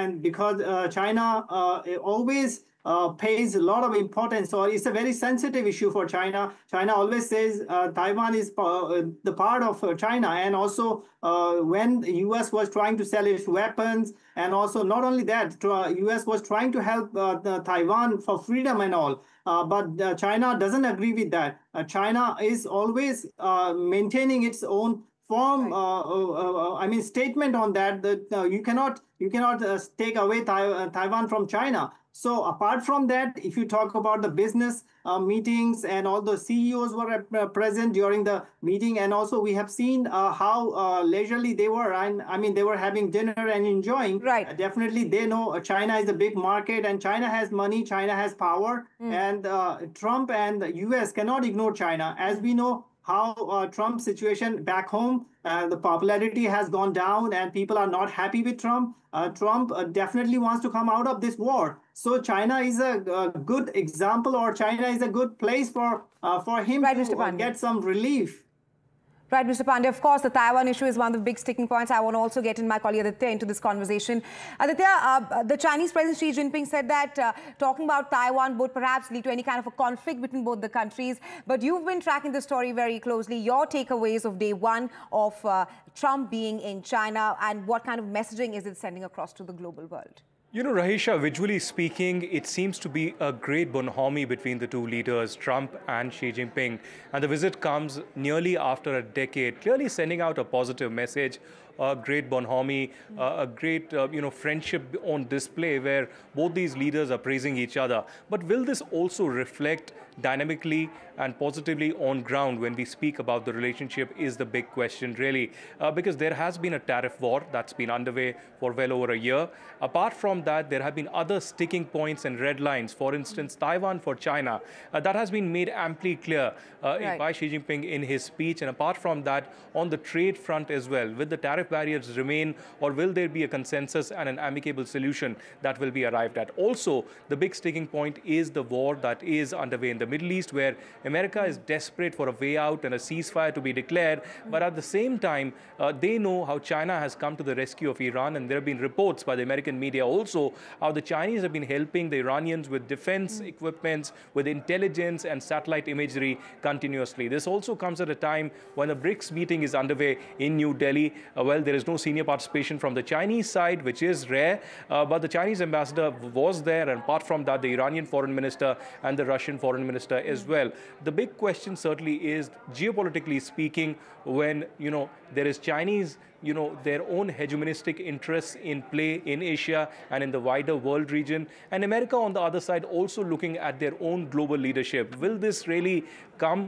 and because China always pays a lot of importance, or it's a very sensitive issue for China. China always says Taiwan is the part of China, and also when the U.S. was trying to sell its weapons, and also not only that, U.S. was trying to help Taiwan for freedom and all. But China doesn't agree with that. China is always maintaining its own firm, I mean, statement on that, that you cannot take away Taiwan from China. So apart from that, if you talk about the business meetings, and all the CEOs were present during the meeting, and also we have seen how leisurely they were. I mean, they were having dinner and enjoying. Right. Definitely, they know China is a big market, and China has money, China has power, and Trump and the US cannot ignore China. As we know, how Trump's situation back home, the popularity has gone down, and people are not happy with Trump. Trump definitely wants to come out of this war. So China is a good example, or China is a good place for him Right, to Mr. Pandey. get some relief. Right, Mr. Pandey. Of course, the Taiwan issue is one of the big sticking points. I want to also get in my colleague Aditya into this conversation. Aditya, the Chinese President Xi Jinping said that talking about Taiwan would perhaps lead to any kind of a conflict between both the countries. But you've been tracking the story very closely. Your takeaways of day one of Trump being in China, and what kind of messaging is it sending across to the global world? You know, Rahisha, visually speaking, it seems to be a great bonhomie between the two leaders, Trump and Xi Jinping. And the visit comes nearly after a decade, clearly sending out a positive message, a great bonhomie, a great, friendship on display where both these leaders are praising each other. But will this also reflect dynamically and positively on ground when we speak about the relationship is the big question, really, because there has been a tariff war that's been underway for well over a year. Apart from that, there have been other sticking points and red lines. For instance, Taiwan for China. That has been made amply clear by Xi Jinping in his speech. And apart from that, on the trade front as well, will the tariff barriers remain, or will there be a consensus and an amicable solution that will be arrived at? Also, the big sticking point is the war that is underway in the Middle East, where America is desperate for a way out and a ceasefire to be declared. But at the same time, they know how China has come to the rescue of Iran. And there have been reports by the American media also how the Chinese have been helping the Iranians with defense equipments, with intelligence and satellite imagery continuously. This also comes at a time when the BRICS meeting is underway in New Delhi. Well, there is no senior participation from the Chinese side, which is rare. But the Chinese ambassador was there. And apart from that, the Iranian foreign minister and the Russian foreign minister as well. The big question certainly is, geopolitically speaking, when, there is Chinese, their own hegemonistic interests in play in Asia and in the wider world region, and America on the other side also looking at their own global leadership. Will this really come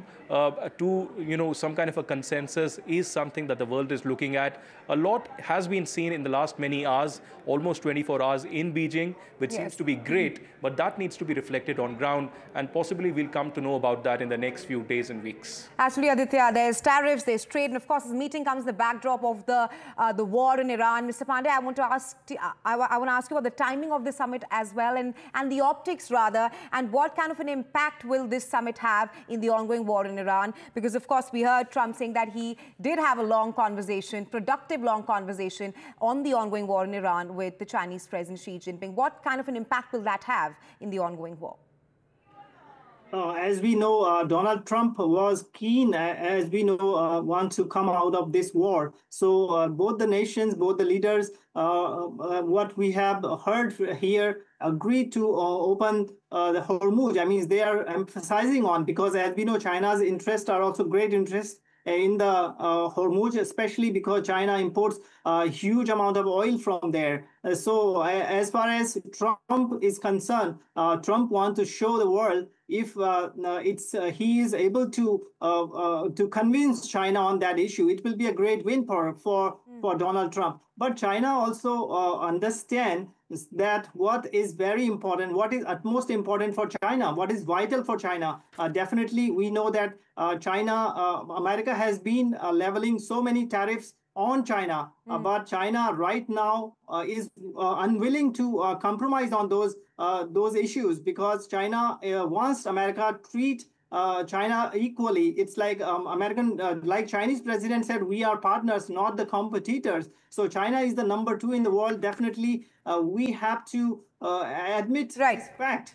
to, some kind of a consensus is something that the world is looking at. A lot has been seen in the last many hours, almost 24 hours in Beijing, which seems to be great, but that needs to be reflected on ground, and possibly we'll come to know about that in the next few days and weeks. Actually, Aditya, there's tariffs, there's trade, and of course, this meeting comes in the backdrop of the war in Iran. Mr. Pandey, I want to ask you about the timing of the summit as well, and the optics rather, and what kind of an impact will this summit have in the ongoing war in Iran? Because of course, we heard Trump saying that he did have a long conversation, productive long conversation on the ongoing war in Iran with the Chinese President Xi Jinping. What kind of an impact will that have in the ongoing war? As we know, Donald Trump was keen, as we know, wants to come out of this war. So both the nations, both the leaders, what we have heard here, agreed to open the Hormuz. I mean, they are emphasizing on, because as we know, China's interests are also great interests in the Hormuz, especially because China imports a huge amount of oil from there. So as far as Trump is concerned, Trump wants to show the world if he is able to convince China on that issue. It will be a great win for Donald Trump. But China also understands that what is very important, what is utmost important for China, what is vital for China. Definitely, we know that America has been leveling so many tariffs on China, but China right now is unwilling to compromise on those issues, because China wants America to treat China equally. It's like like Chinese president said, we are partners, not the competitors. So China is the #2 in the world. Definitely, we have to admit this fact.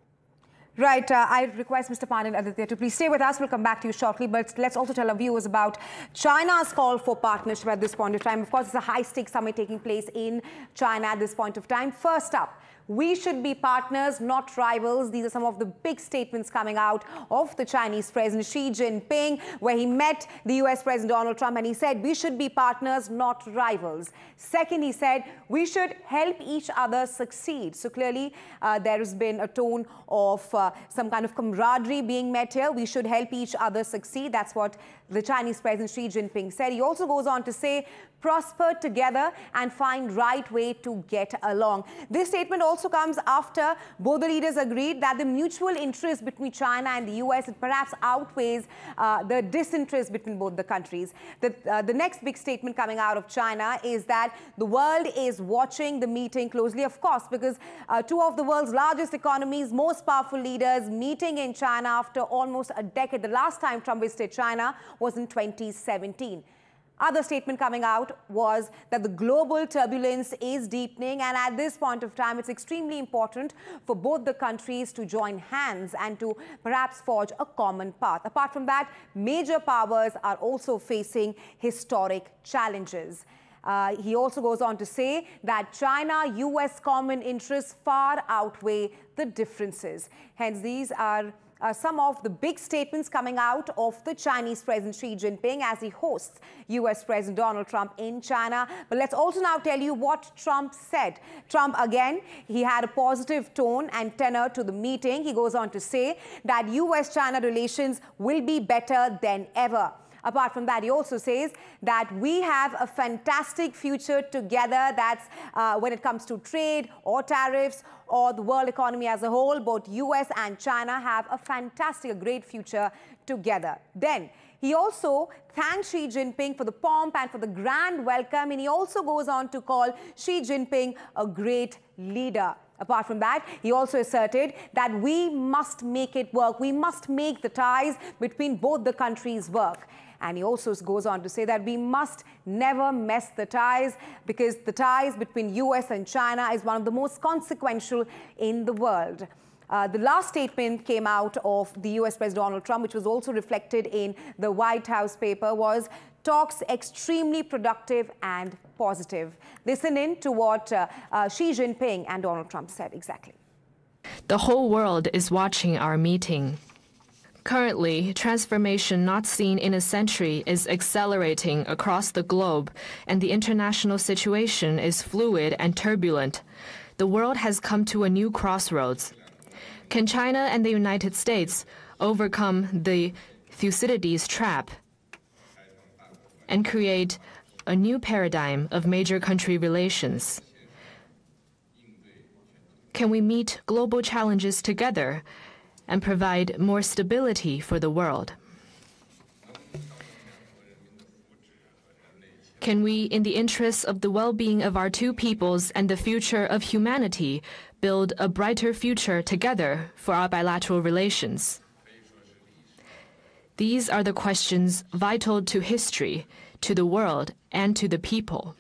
Right. I request Mr. Pandey and Aditya to please stay with us. We'll come back to you shortly. But let's also tell our viewers about China's call for partnership at this point of time. Of course, it's a high-stakes summit taking place in China at this point of time. First up, we should be partners, not rivals. These are some of the big statements coming out of the Chinese President Xi Jinping, where he met the US President Donald Trump and he said, we should be partners, not rivals. Second, he said, we should help each other succeed. So clearly, there has been a tone of some kind of camaraderie being met here. We should help each other succeed. That's what the Chinese President Xi Jinping said. He also goes on to say, prosper together and find right way to get along. This statement also comes after both the leaders agreed that the mutual interest between China and the US perhaps outweighs the disinterest between both the countries. The next big statement coming out of China is that the world is watching the meeting closely, of course, because two of the world's largest economies, most powerful leaders meeting in China after almost a decade. The last time Trump visited China was in 2017. Other statement coming out was that the global turbulence is deepening, and at this point of time, it's extremely important for both the countries to join hands and to perhaps forge a common path. Apart from that, major powers are also facing historic challenges. He also goes on to say that China-US common interests far outweigh the differences. Hence, these are some of the big statements coming out of the Chinese President Xi Jinping as he hosts US President Donald Trump in China. But let's also now tell you what Trump said. Trump, again, he had a positive tone and tenor to the meeting. He goes on to say that US-China relations will be better than ever. Apart from that, he also says that we have a fantastic future together. That's when it comes to trade or tariffs or the world economy as a whole. Both US and China have a fantastic, a great future together. Then he also thanks Xi Jinping for the pomp and for the grand welcome. And he also goes on to call Xi Jinping a great leader. Apart from that, he also asserted that we must make it work. We must make the ties between both the countries work. And he also goes on to say that we must never mess the ties, because the ties between US and China is one of the most consequential in the world. The last statement came out of the US President Donald Trump, which was also reflected in the White House paper, was talks extremely productive and positive. Listen in to what Xi Jinping and Donald Trump said exactly. The whole world is watching our meeting. Currently, transformation not seen in a century is accelerating across the globe, and the international situation is fluid and turbulent. The world has come to a new crossroads. Can China and the United States overcome the Thucydides trap and create a new paradigm of major country relations? Can we meet global challenges together and provide more stability for the world? Can we, in the interests of the well-being of our two peoples and the future of humanity, build a brighter future together for our bilateral relations? These are the questions vital to history, to the world, and to the people.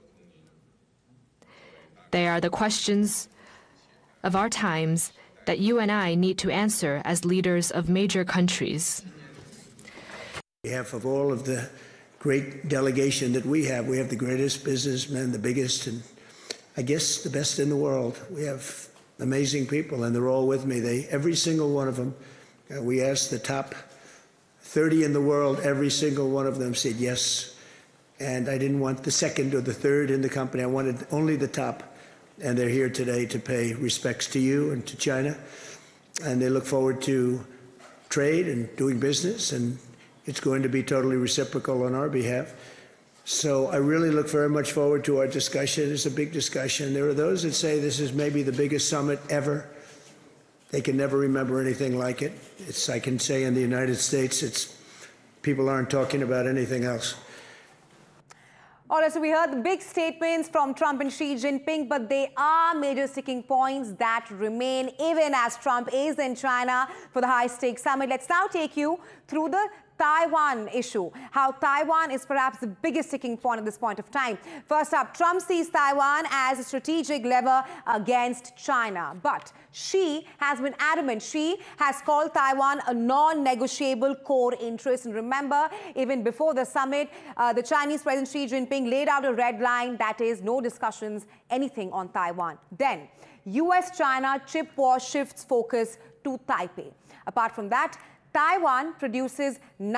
They are the questions of our times that you and I need to answer as leaders of major countries. On behalf of all of the great delegation that we have the greatest businessmen, the biggest, and I guess the best in the world. We have amazing people, and they're all with me. Every single one of them, we asked the top 30 in the world, every single one of them said yes. And I didn't want the second or the third in the company. I wanted only the top. And they're here today to pay respects to you and to China. And they look forward to trade and doing business, and it's going to be totally reciprocal on our behalf. So I really look very much forward to our discussion. It's a big discussion. There are those that say this is maybe the biggest summit ever. They can never remember anything like it. I can say in the United States, people aren't talking about anything else. All right, so we heard the big statements from Trump and Xi Jinping, but there are major sticking points that remain even as Trump is in China for the high-stakes summit. Let's now take you through the Taiwan issue, how Taiwan is perhaps the biggest sticking point at this point of time. First up, Trump sees Taiwan as a strategic lever against China, but Xi has been adamant. Xi has called Taiwan a non-negotiable core interest. And remember, even before the summit, the Chinese President Xi Jinping laid out a red line, that is, no discussions, anything on Taiwan. Then, US-China chip war shifts focus to Taipei. Apart from that, Taiwan produces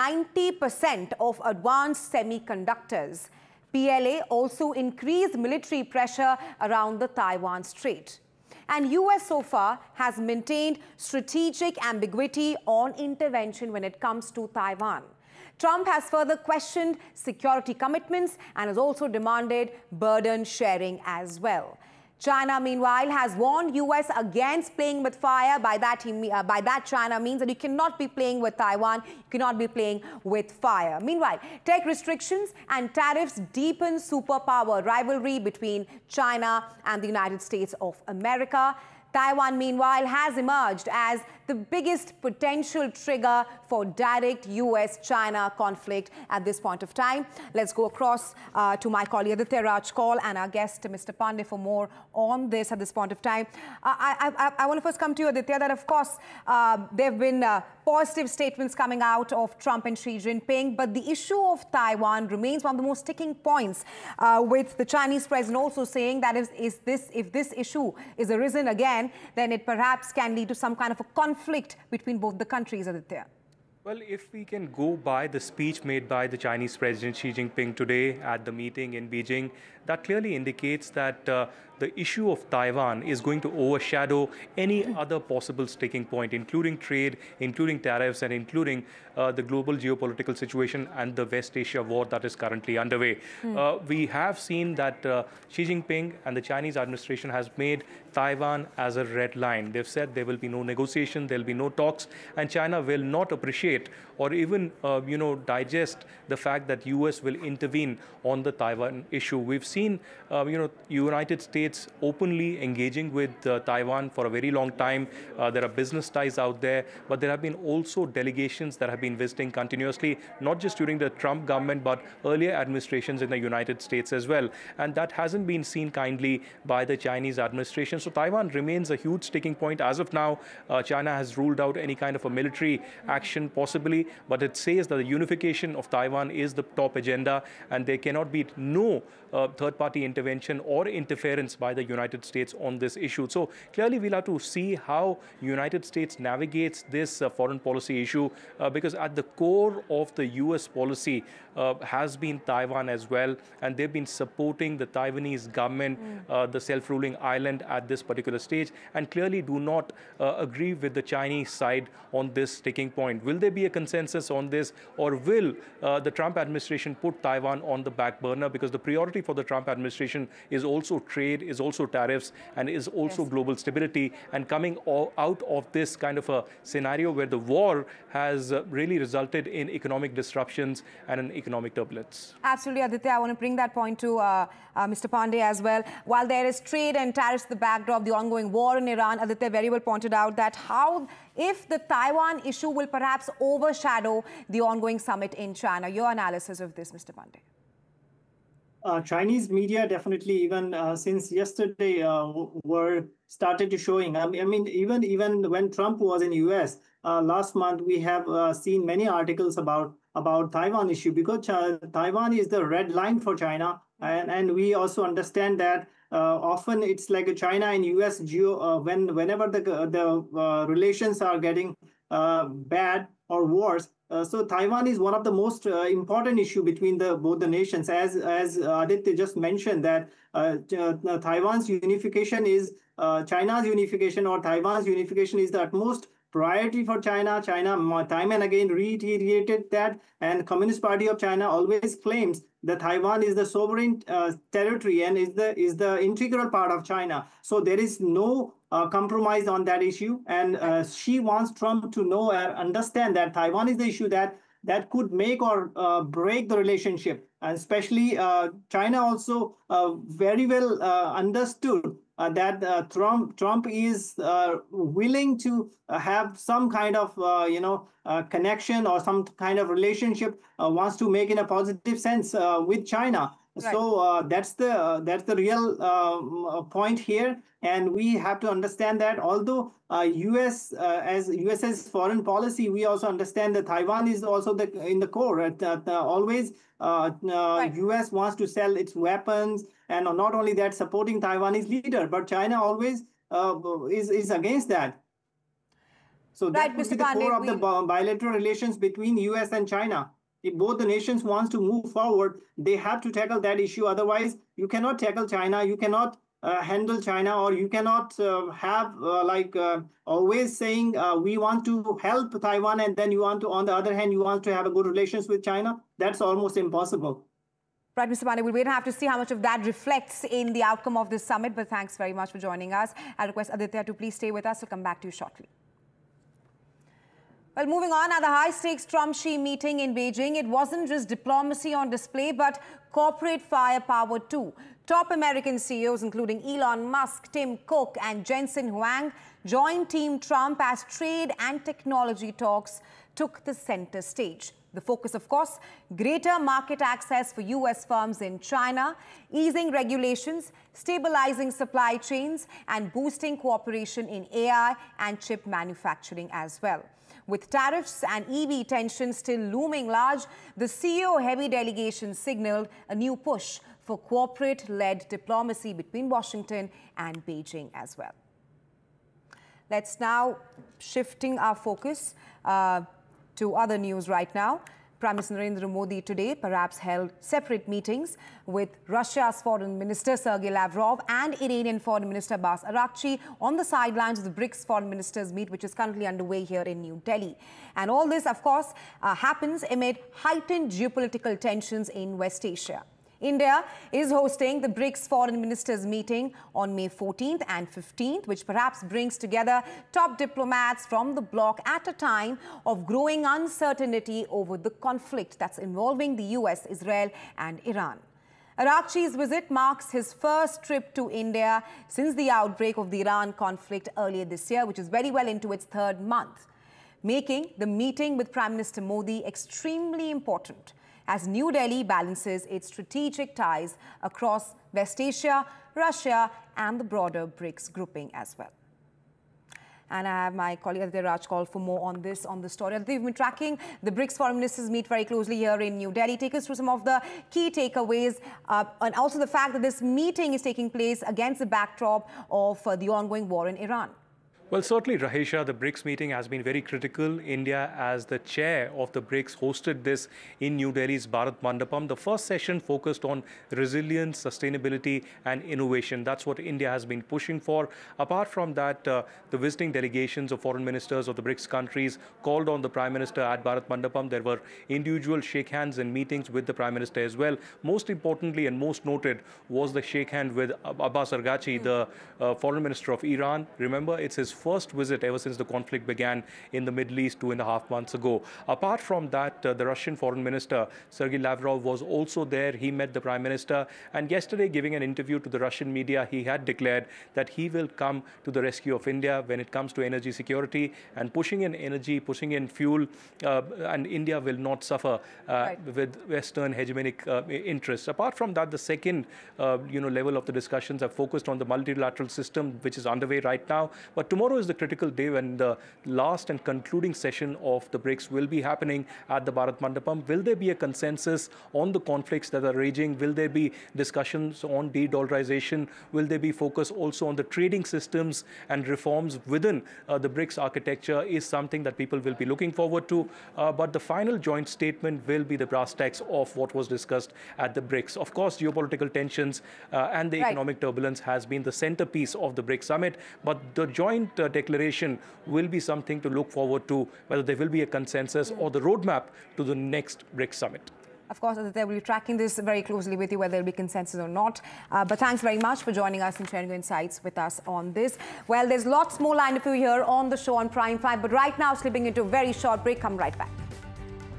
90% of advanced semiconductors. PLA also increased military pressure around the Taiwan Strait. And US so far has maintained strategic ambiguity on intervention when it comes to Taiwan. Trump has further questioned security commitments and has also demanded burden sharing as well. China, meanwhile, has warned US against playing with fire. By that, China means that you cannot be playing with Taiwan, you cannot be playing with fire. Meanwhile, tech restrictions and tariffs deepen superpower rivalry between China and the United States of America. Taiwan, meanwhile, has emerged as the biggest potential trigger for direct US-China conflict at this point of time. Let's go across to my colleague Aditya Rajkol and our guest, Mr. Pandey, for more on this at this point of time. I want to first come to you, Aditya, that of course there have been positive statements coming out of Trump and Xi Jinping, but the issue of Taiwan remains one of the most sticking points, with the Chinese president also saying that if this issue is arisen again, then it perhaps can lead to some kind of a conflict between both the countries, Aditya. Well, if we can go by the speech made by the Chinese President Xi Jinping today at the meeting in Beijing, that clearly indicates that the issue of Taiwan is going to overshadow any other possible sticking point, including trade, including tariffs, and including the global geopolitical situation and the West Asia war that is currently underway. We have seen that Xi Jinping and the Chinese administration has made Taiwan as a red line. They've said there will be no negotiation, there'll be no talks, and China will not appreciate or even digest the fact that US will intervene on the Taiwan issue. We've seen United States openly engaging with Taiwan for a very long time. There are business ties out there, but there have been also delegations that have been visiting continuously, not just during the Trump government, but earlier administrations in the United States as well. And that hasn't been seen kindly by the Chinese administration. So Taiwan remains a huge sticking point. As of now, China has ruled out any kind of a military action possibly, but it says that the unification of Taiwan is the top agenda, and there cannot be no third-party intervention or interference by the United States on this issue. So clearly we'll have to see how United States navigates this foreign policy issue, because at the core of the US policy has been Taiwan as well, and they've been supporting the Taiwanese government, the self-ruling island at this particular stage, and clearly do not agree with the Chinese side on this sticking point. Will there be a consensus on this, or will the Trump administration put Taiwan on the back burner? Because the priority for the Trump administration is also trade, is also tariffs, and is also global stability. And coming out of this kind of a scenario where the war has really resulted in economic disruptions and an economic turbulence. Absolutely, Aditya. I want to bring that point to Mr. Pandey as well. While there is trade and tariffs, the backdrop, the ongoing war in Iran, Aditya very well pointed out that if the Taiwan issue will perhaps overshadow the ongoing summit in China. Your analysis of this, Mr. Pandey. Chinese media definitely, even since yesterday, were started to showing. I mean, even when Trump was in US last month, we have seen many articles about Taiwan issue, because Taiwan is the red line for China, and we also understand that often it's like a China and US whenever the relations are getting bad or worse. So Taiwan is one of the most important issue between both the nations. As Aditya just mentioned, that Taiwan's unification is China's unification, or Taiwan's unification is the utmost priority for China. China time and again reiterated that, and Communist Party of China always claims that Taiwan is the sovereign territory and is the integral part of China. So there is no compromise on that issue, and she wants Trump to know and understand that Taiwan is the issue that that could make or break the relationship. And especially China also very well understood that Trump is willing to have some kind of connection or some kind of relationship, wants to make in a positive sense with China. Right. So that's the real point here, and we have to understand that although U.S. As US's foreign policy, we also understand that Taiwan is also in the core. Always right. U.S. wants to sell its weapons, and not only that, supporting Taiwanese leader, but China always is against that. So that right, would be the core of the bilateral relations between U.S. and China. If both the nations want to move forward, they have to tackle that issue. Otherwise, you cannot tackle China, you cannot handle China, or you cannot have always saying we want to help Taiwan, and then you want to, on the other hand, you want to have a good relations with China. That's almost impossible. Right, Mr. Pandey, we'll wait and have to see how much of that reflects in the outcome of this summit. But thanks very much for joining us. I request Aditya to please stay with us. We'll come back to you shortly. Well, moving on, at the high-stakes Trump-Xi meeting in Beijing, it wasn't just diplomacy on display, but corporate firepower too. Top American CEOs, including Elon Musk, Tim Cook, and Jensen Huang, joined Team Trump as trade and technology talks took the center stage. The focus, of course, greater market access for U.S. firms in China, easing regulations, stabilizing supply chains, and boosting cooperation in AI and chip manufacturing as well. With tariffs and EV tensions still looming large, the CEO-heavy delegation signaled a new push for corporate-led diplomacy between Washington and Beijing as well. Let's now shifting our focus to other news right now. Prime Minister Narendra Modi today perhaps held separate meetings with Russia's Foreign Minister Sergei Lavrov and Iranian Foreign Minister Abbas Araghchi on the sidelines of the BRICS Foreign Ministers meet, which is currently underway here in New Delhi. And all this, of course, happens amid heightened geopolitical tensions in West Asia. India is hosting the BRICS Foreign Ministers meeting on May 14th and 15th, which perhaps brings together top diplomats from the bloc at a time of growing uncertainty over the conflict that's involving the US, Israel, and Iran. Araghchi's visit marks his first trip to India since the outbreak of the Iran conflict earlier this year, which is very well into its third month, making the meeting with Prime Minister Modi extremely important as New Delhi balances its strategic ties across West Asia, Russia, and the broader BRICS grouping as well. And I have my colleague Aditya Raj call for more on this, on the story. Aditya, we've been tracking the BRICS Foreign Ministers meet very closely here in New Delhi. Take us through some of the key takeaways and also the fact that this meeting is taking place against the backdrop of the ongoing war in Iran. Well, certainly, Rahisha, the BRICS meeting has been very critical. India, as the chair of the BRICS, hosted this in New Delhi's Bharat Mandapam. The first session focused on resilience, sustainability, and innovation. That's what India has been pushing for. Apart from that, the visiting delegations of foreign ministers of the BRICS countries called on the Prime Minister at Bharat Mandapam. There were individual shake hands and meetings with the Prime Minister as well. Most importantly and most noted was the shake hand with Abbas Araghchi, the Foreign Minister of Iran. Remember, it's his first visit ever since the conflict began in the Middle East 2.5 months ago. Apart from that, the Russian Foreign Minister Sergei Lavrov was also there. He met the Prime Minister, and yesterday, giving an interview to the Russian media, he had declared that he will come to the rescue of India when it comes to energy security and pushing in energy, pushing in fuel, and India will not suffer with Western hegemonic interests. Apart from that, the second level of the discussions have focused on the multilateral system, which is underway right now. But tomorrow is the critical day when the last and concluding session of the BRICS will be happening at the Bharat Mandapam. Will there be a consensus on the conflicts that are raging? Will there be discussions on de-dollarization? Will there be focus also on the trading systems and reforms within the BRICS architecture is something that people will be looking forward to. But the final joint statement will be the brass tacks of what was discussed at the BRICS. Of course, geopolitical tensions and the economic turbulence has been the centerpiece of the BRICS summit, but the joint declaration will be something to look forward to, whether there will be a consensus or the roadmap to the next BRICS summit. Of course, Aditya, we'll be tracking this very closely with you, whether there will be consensus or not. But thanks very much for joining us and sharing your insights with us on this. Well, there's lots more lined up for you here on the show on Prime 5. But right now, slipping into a very short break. Come right back.